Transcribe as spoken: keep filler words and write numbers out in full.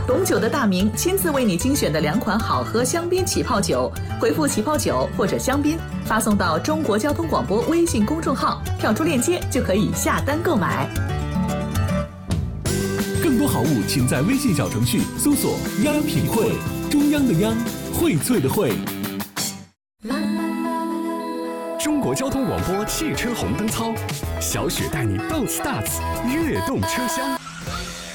董酒的大名亲自为你精选的两款好喝香槟起泡酒，回复起泡酒或者香槟，发送到中国交通广播微信公众号，跳出链接就可以下单购买。 更多好物，请在微信小程序搜索“央品汇”，中央的央，荟萃的荟。 中国交通广播汽车红灯操，小雪带你到 Starts 跃动车厢。